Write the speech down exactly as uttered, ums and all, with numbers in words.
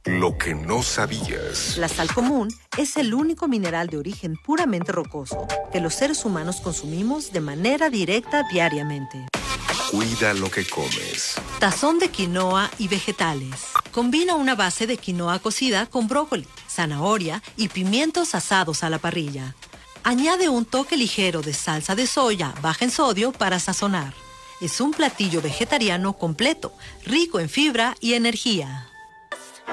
Lo que no sabías. La sal común es el único mineral de origen puramente rocoso que los seres humanos consumimos de manera directa diariamente. Cuida lo que comes. Tazón de quinoa y vegetales. Combina una base de quinoa cocida con brócoli, zanahoria y pimientos asados a la parrilla. Añade un toque ligero de salsa de soya baja en sodio para sazonar. Es un platillo vegetariano completo, rico en fibra y energía.